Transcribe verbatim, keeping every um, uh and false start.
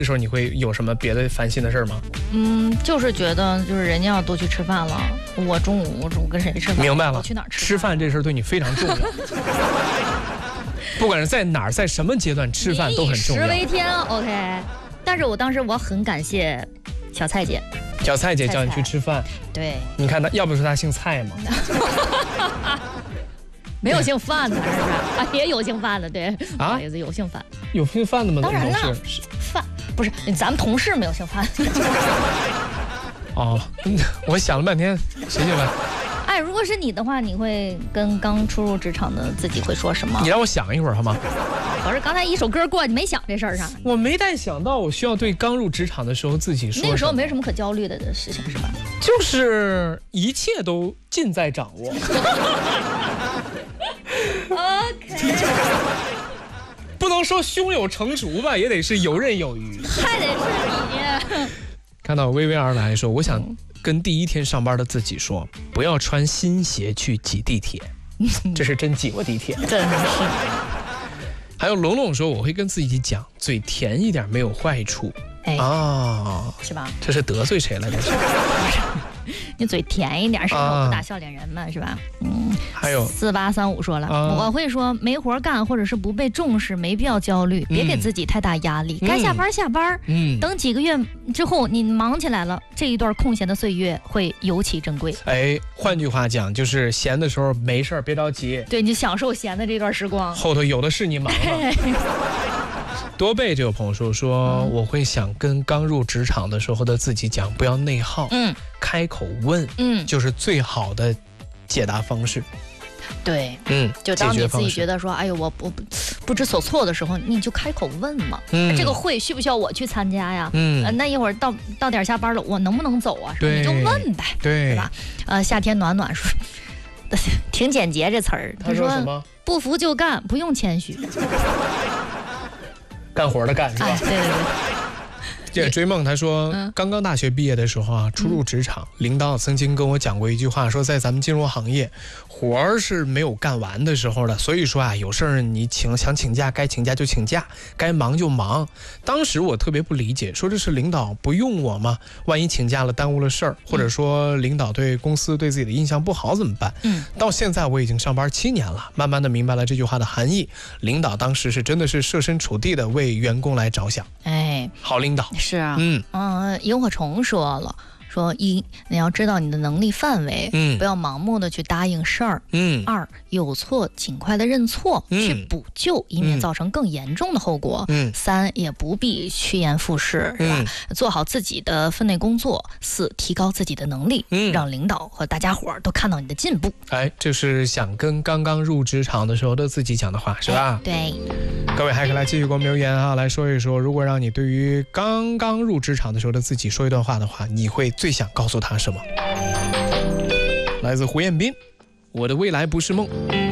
这时候你会有什么别的烦心的事吗？ 嗯，就是觉得就是人家要都去吃饭了，我中午我中午跟谁吃饭？ 明白了， 我去哪儿吃饭？ 吃饭这事儿对你非常重要。不管是在哪儿，在什么阶段吃饭都很重要。 以食为天 ，OK。但是我当时我很感谢小蔡姐， 小蔡姐叫你去吃饭， 对， 你看她，要不是她姓蔡吗？ 没有姓范的，是不是？啊，也有姓范的，对， 啊， 不好意思，有姓范， 有姓范的吗？ 当然了， 是范不是咱们同事没有姓范。 哦，我想了半天，谁姓范？ 哎，如果是你的话，你会跟刚初入职场的自己会说什么？ 你让我想一会儿好吗？ 可是刚才一首歌过，你没想这事儿上。 我没太想到我需要对刚入职场的时候自己说。 那个时候没什么可焦虑的事情，是吧？ 就是一切都尽在掌握。 OK。 不能说胸有成竹吧，也得是游刃有余。 还得是你。 看到微微而来说，我想跟第一天上班的自己说，不要穿新鞋去挤地铁。这是真挤过地铁， 真是。 还有龙龙说，我会跟自己讲，嘴甜一点没有坏处。 哎啊， 是吧？ 这是得罪谁了？这是。 你嘴甜一点，是我不打笑脸人嘛，是吧？嗯。 还有四八三五说了， 啊、 我会说没活干或者是不被重视，没必要焦虑，别给自己太大压力，嗯、该下班下班。嗯。等几个月之后你忙起来了，这一段空闲的岁月会尤其珍贵。 哎，换句话讲，就是闲的时候没事别着急， 对，你享受闲的这段时光， 后头有的是你忙了。多贝就有朋友说说、嗯、我会想跟刚入职场的时候的自己讲，不要内耗，嗯，开口问，嗯，就是最好的解答方式。 对，嗯，就当你自己觉得说，哎呦，我不不知所措的时候，你就开口问嘛。嗯，这个会需不需要我去参加呀？嗯，呃、那一会儿到到点下班了，我能不能走啊？你就问呗， 对， 对吧？呃，夏天暖暖说，挺简洁这词儿。 他说什么？ 不服就干，不用谦虚。 干活的干是吧？ 哎、对对对。 这追梦他说、嗯、刚刚大学毕业的时候啊，初入职场、嗯、领导曾经跟我讲过一句话，说在咱们金融行业活儿是没有干完的时候的，所以说啊，有事儿你请想请假该请假就请假，该忙就忙。当时我特别不理解，说这是领导不用我吗？万一请假了耽误了事儿，或者说领导对公司对自己的印象不好怎么办？嗯，到现在我已经上班七年了，慢慢的明白了这句话的含义。领导当时是真的是设身处地的为员工来着想，哎，好领导。 是啊，嗯嗯，萤火虫说了，说一你要知道你的能力范围，嗯，不要盲目的去答应事儿，嗯，二有错尽快的认错，嗯，去补救，以免造成更严重的后果，嗯，三也不必趋炎附势，是吧？嗯、做好自己的分内工作，四提高自己的能力，嗯，让领导和大家伙都看到你的进步。 哎，这是想跟刚刚入职场的时候的自己讲的话，是吧？ 对。 各位还可以来继续给我们留言啊，来说一说，如果让你对于刚刚入职场的时候的自己说一段话的话，你会最想告诉他什么？来自胡彦斌，我的未来不是梦。